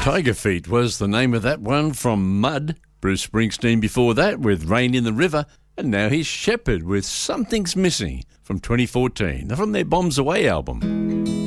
Tiger Feet was the name of that one from Mud. Bruce Springsteen before that with Rain in the River. And now he's Shepherd with Something's Missing from 2014, from their Bombs Away album.